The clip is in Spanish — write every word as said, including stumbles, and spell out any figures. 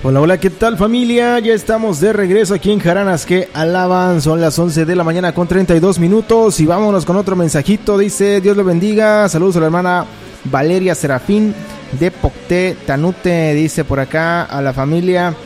Hola, hola, ¿qué tal familia? Ya estamos de regreso aquí en Jaranas que alaban. Son las once de la mañana con treinta y dos minutos y vámonos con otro mensajito. Dice, Dios le bendiga. Saludos a la hermana Valeria Serafín de Pocté, Tanute. Dice por acá a la familia